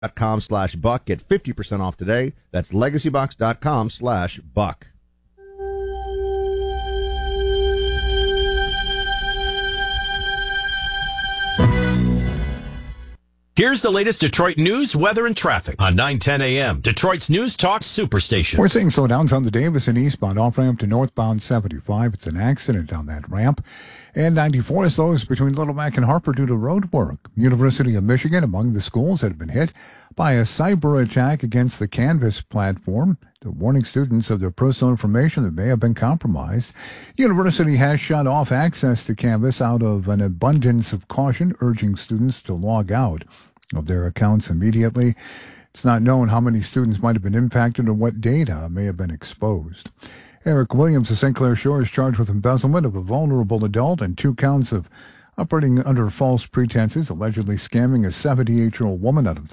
legacybox.com/buck. Get 50% off today. That's legacybox.com/buck. Here's the latest Detroit news, weather, and traffic on 9:10 a.m. Detroit's News Talk Superstation. We're seeing slowdowns on the Davison eastbound off-ramp to northbound 75. It's an accident on that ramp. And 94 slows between Little Mac and Harper due to road work. University of Michigan among the schools that have been hit by a cyber attack against the Canvas platform. They're warning students of their personal information that may have been compromised. University has shut off access to Canvas out of an abundance of caution, urging students to log out of their accounts immediately. It's not known how many students might have been impacted or what data may have been exposed. Eric Williams of St. Clair Shore is charged with embezzlement of a vulnerable adult and 2 counts of operating under false pretenses, allegedly scamming a 78-year-old woman out of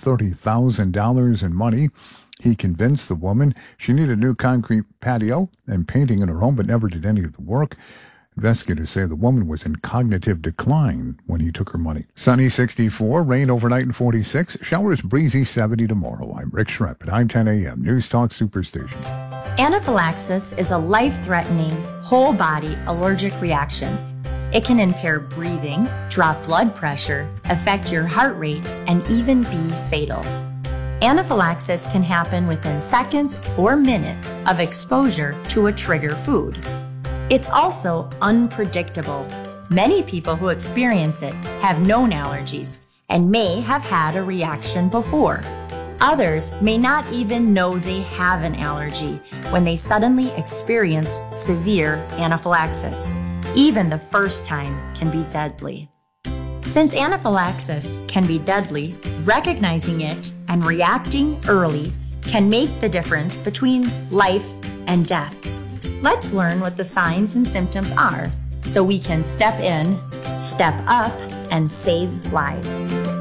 $30,000 in money. He convinced the woman she needed a new concrete patio and painting in her home, but never did any of the work. Investigators say the woman was in cognitive decline when he took her money. Sunny 64, rain overnight in 46, showers breezy 70 tomorrow. I'm Rick Schrepp at 9:10 a.m. News Talk Superstation. Anaphylaxis is a life-threatening, whole-body allergic reaction. It can impair breathing, drop blood pressure, affect your heart rate, and even be fatal. Anaphylaxis can happen within seconds or minutes of exposure to a trigger food. It's also unpredictable. Many people who experience it have known allergies and may have had a reaction before. Others may not even know they have an allergy when they suddenly experience severe anaphylaxis. Even the first time can be deadly. Since anaphylaxis can be deadly, recognizing it and reacting early can make the difference between life and death. Let's learn what the signs and symptoms are so we can step in, step up, and save lives.